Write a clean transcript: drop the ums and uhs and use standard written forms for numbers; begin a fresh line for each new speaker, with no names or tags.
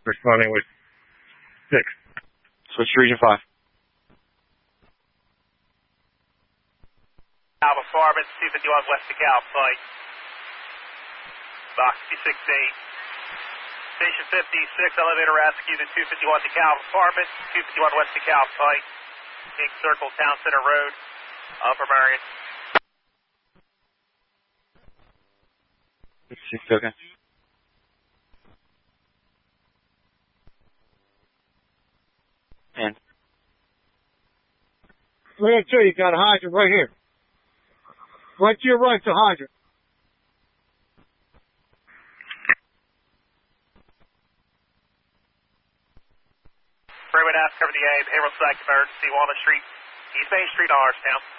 responding with 6.
Switch to Region 5.
Alpha Farming, 251 West DeKalb Flight. Box 268. Station 56, elevator rescue to 251 DeKalb Farming, 251 West DeKalb Flight. King Circle, Town Center Road, Upper Marion.
56, okay. And
Look at you got a hydrant right here. Right to your right's a hydrant.
Freeway F, cover the A, Haverhill Select Emergency, Walnut Street, East Main Street, Norristown.